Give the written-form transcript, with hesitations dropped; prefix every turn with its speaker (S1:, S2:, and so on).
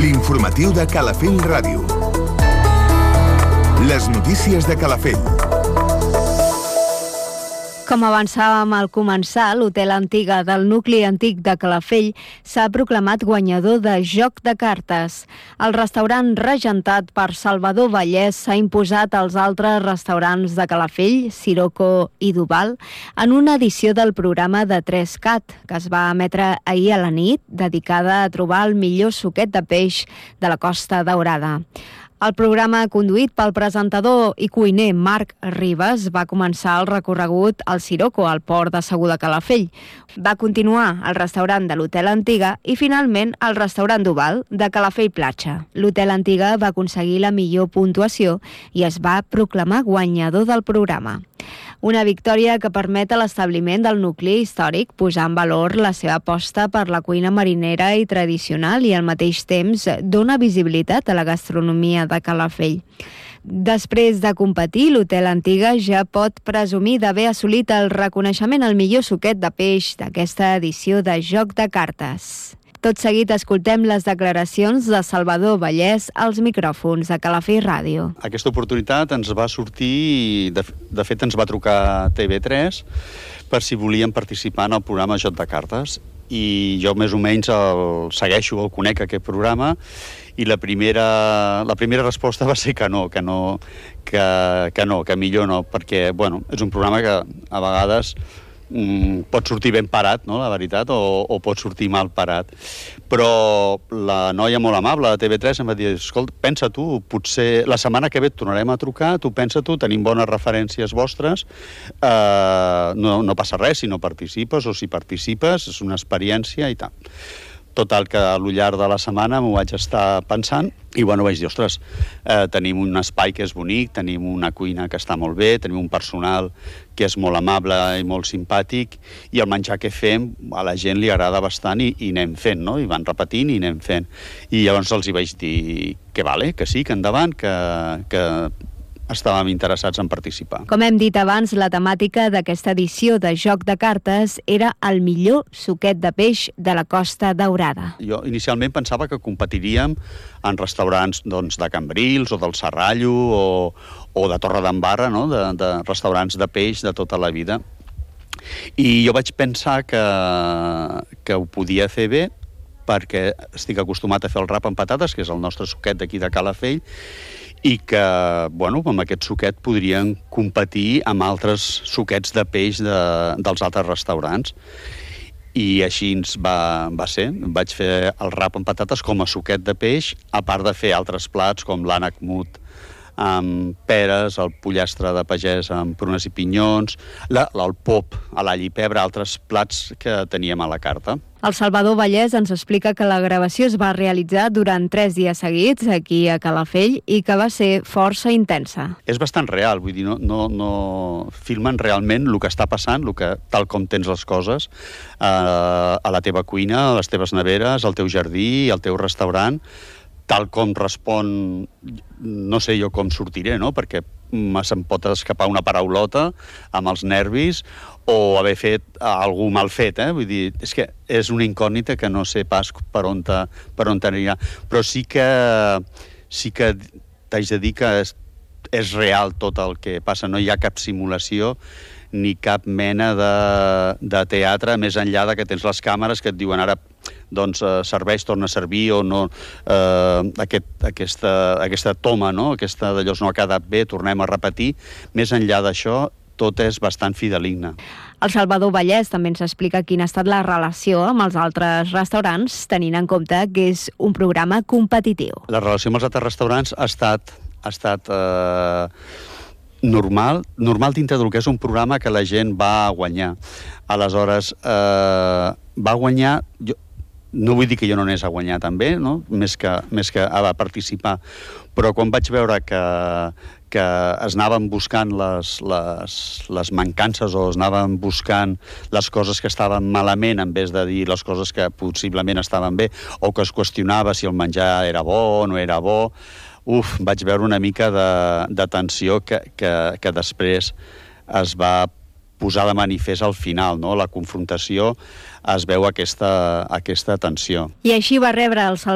S1: L'informatiu de Calafell Ràdio. Les notícies de Calafell.
S2: Com avançàvem al començar, l'Hotel Antiga del nucli antic de Calafell s'ha proclamat guanyador de Joc de Cartes. El restaurant regentat per Salvador Vallès s'ha imposat als altres restaurants de Calafell, Siroco i Duval, en una edició del programa de 3CAT, que es va emetre ahir a la nit, dedicada a trobar el millor suquet de peix de la Costa Daurada. El programa, conduït pel presentador i cuiner Marc Ribas, va començar el recorregut al Siroco, al port de Segur de Calafell. Va continuar al restaurant de l'Hotel Antiga i, finalment, al restaurant Duval, de Calafell Platja. L'Hotel Antiga va aconseguir la millor puntuació i es va proclamar guanyador del programa. Una victòria que permet a l'establiment del nucli històric posar en valor la seva aposta per la cuina marinera i tradicional i al mateix temps dona visibilitat a la gastronomia de Calafell. Després de competir, l'Hotel Antiga ja pot presumir d'haver assolit el reconeixement al millor suquet de peix d'aquesta edició de Joc de Cartes. Tot seguit escoltem les declaracions de Salvador Vallès als micròfons de Calafell Ràdio.
S3: Aquesta oportunitat ens va sortir, de fet ens va trucar TV3 per si volien participar en el programa Joc de Cartes. I jo més o menys el segueixo, el conec aquest programa, i la primera resposta va ser que millor no, perquè és un programa que a vegades pot sortir ben parat, no, la veritat, o pot sortir mal parat. Però la noia molt amable de TV3 em va dir: escolta, pensa tu, potser la setmana que ve et tornarem a trucar, tu pensa tu, tenim bones referències vostres, no passa res si no participes, o si participes, és una experiència i tal. Total, que al llarg de la setmana m'ho vaig estar pensant i vaig dir, ostres, tenim un espai que és bonic, tenim una cuina que està molt bé, tenim un personal que és molt amable i molt simpàtic, i el menjar que fem a la gent li agrada bastant i anem fent, no? I van repetint i anem fent. I llavors els hi vaig dir que sí, que endavant, que estàvem interessats en participar.
S2: Com hem dit abans, la temàtica d'aquesta edició de Joc de Cartes era el millor suquet de peix de la Costa Daurada.
S3: Jo inicialment pensava que competiríem en restaurants de Cambrils o del Serrallo o de Torredembarra, no? De restaurants de peix de tota la vida. I jo vaig pensar que ho podia fer bé, perquè estic acostumat a fer el rap amb patates, que és el nostre suquet d'aquí de Calafell, i que, amb aquest suquet podrien competir amb altres suquets de peix dels altres restaurants. I així va ser. Vaig fer el rap amb patates com a suquet de peix, a part de fer altres plats com l'ànec mut amb peres, el pollastre de pagès amb prunes i pinyons, el pop a l'all i pebre, altres plats que teníem a la carta.
S2: El Salvador Vallès ens explica que la gravació es va realitzar durant 3 dies seguits aquí a Calafell i que va ser força intensa.
S3: És bastant real, vull dir, no filmen realment el que està passant, tal com tens les coses a la teva cuina, a les teves neveres, al teu jardí, al teu restaurant, tal com respon, no sé jo com sortiré, no? Perquè se'm pot escapar una paraulota amb els nervis o haver fet algú mal fet, Vull dir, és que és una incògnita que no sé pas per on anirà. Però sí que t'haig de dir que és real tot el que passa, no hi ha cap simulació ni cap mena de teatre, més enllà de que tens les càmeres que et diuen ara serveix, torna a servir, o no, aquesta toma, no? Aquesta d'allò no ha quedat bé, tornem a repetir. Més enllà d'això, tot és bastant fideligne.
S2: El Salvador Vallès també ens explica quina ha estat la relació amb els altres restaurants, tenint en compte que és un programa competitiu.
S3: La relació amb els altres restaurants ha estat normal dintre del que és un programa que la gent va guanyar. Aleshores, va guanyar... No vull dir que jo no anés a guanyar també, no? Més que a participar, però quan vaig veure que es anaven buscant les mancances o es anaven buscant les coses que estaven malament en vez de dir les coses que possiblement estaven bé, o que es qüestionava si el menjar era bo o no era bo, vaig veure una mica de tensió que després es va posar de manifest al final, no? La confrontació, es veu aquesta tensió.
S2: I així va rebre el